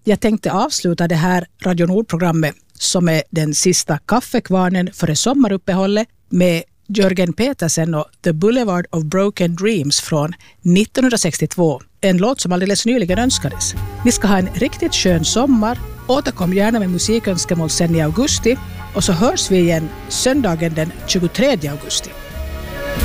Jag tänkte avsluta det här Radio Nord-programmet som är den sista kaffekvarnen före sommaruppehållet med Jörgen Petersen och The Boulevard of Broken Dreams från 1962. En låt som alldeles nyligen önskades. Ni ska ha en riktigt skön sommar. Återkom gärna med musikönskemål sen i augusti. Och så hörs vi igen söndagen den 23 augusti.